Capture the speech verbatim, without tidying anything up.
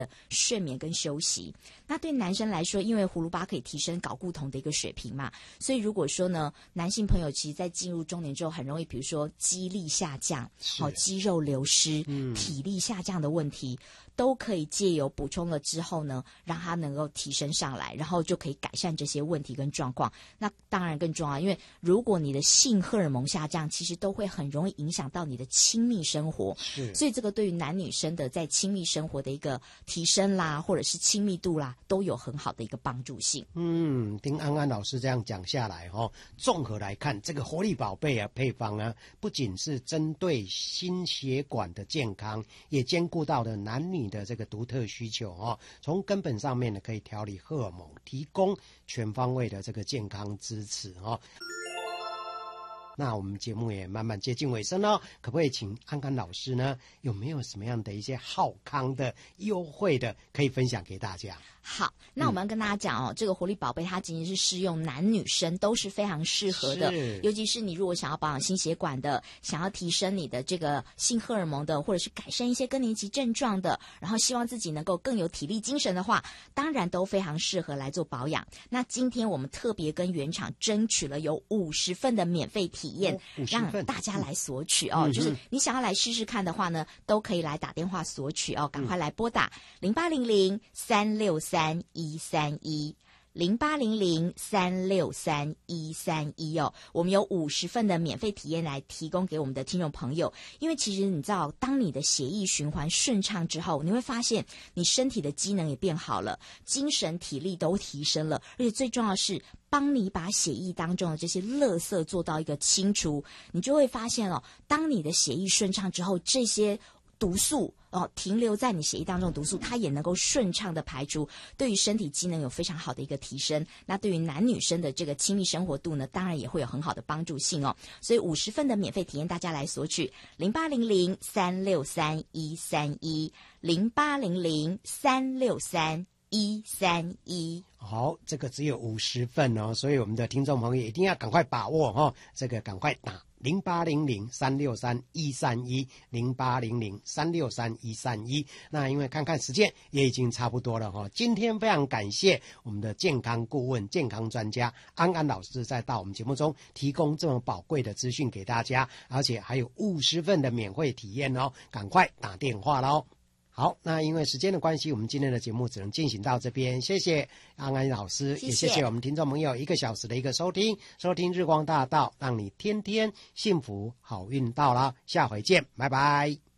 睡眠跟休息。那对男生来说，因为葫芦巴可以提升睾固酮的一个水平嘛，所以如果说呢，男性朋友其实在进入中年之后，很容易比如说肌力下降、哦、肌肉流失、嗯、体力下降的问题，都可以借由补充了之后呢，让它能够提升上来，然后就可以改善这些问题跟状况。那当然更重要，因为如果你的性荷尔蒙下降，其实都会很容易影响到你的亲密生活。所以这个对于男女生的在亲密生活的一个提升啦，或者是亲密度啦，都有很好的一个帮助性。 嗯，听安安老师这样讲下来哦，综合来看，这个活力宝贝啊配方啊，不仅是针对心血管的健康，也兼顾到了男女的这个独特需求哦。从根本上面呢，可以调理荷尔蒙，提供全方位的这个健康支持哦。那我们节目也慢慢接近尾声了，可不可以请安安老师呢，有没有什么样的一些好康的优惠的可以分享给大家？ 好，那我们要跟大家讲哦、嗯、这个活力宝贝它仅仅是适用男女生都是非常适合的，尤其是你如果想要保养心血管的，想要提升你的这个性荷尔蒙的，或者是改善一些更年期症状的，然后希望自己能够更有体力精神的话，当然都非常适合来做保养。那今天我们特别跟原厂争取了有五十份的免费体验、哦、让大家来索取哦、嗯、就是你想要来试试看的话呢，都可以来打电话索取哦，赶快来拨打零八零零三六三一三一零八零零三六三一三一哦，我们有五十份的免费体验来提供给我们的听众朋友。因为其实你知道，当你的血液循环顺畅之后，你会发现你身体的机能也变好了，精神体力都提升了，而且最重要的是帮你把血液当中的这些垃圾做到一个清除。你就会发现哦，当你的血液顺畅之后，这些毒素哦，停留在你血液当中的毒素，它也能够顺畅的排出，对于身体机能有非常好的一个提升。那对于男女生的这个亲密生活度呢，当然也会有很好的帮助性哦。所以五十份的免费体验，大家来索取零八零零三六三一三一零八零零三六三一三一。 好，这个只有五十份哦，所以我们的听众朋友一定要赶快把握哦，这个赶快打零八零零三六三一三一零八零零三六三一三一。那因为看看时间也已经差不多了哈、哦，今天非常感谢我们的健康顾问、健康专家安安老师在到我们节目中提供这么宝贵的资讯给大家，而且还有五十份的免费体验哦，赶快打电话喽。好，那因为时间的关系，我们今天的节目只能进行到这边。谢谢安安老师， 谢谢， 也谢谢我们听众朋友一个小时的一个收听，收听日光大道，让你天天幸福好运到了，下回见，拜拜。